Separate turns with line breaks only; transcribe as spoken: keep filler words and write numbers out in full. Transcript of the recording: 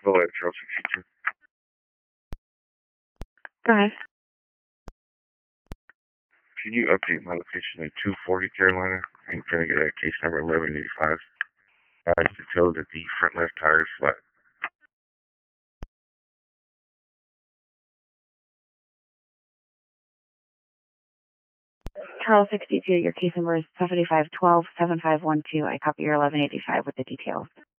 Go ahead, Charles sixty-two.
Go ahead.
Can you update my location at two forty Carolina? I'm trying to get a case number eleven eighty-five. I can tell that the front left tire is flat.
Charles sixty-two, your case number is seven five one two, seven five one two. I copy your eleven eighty-five with the details.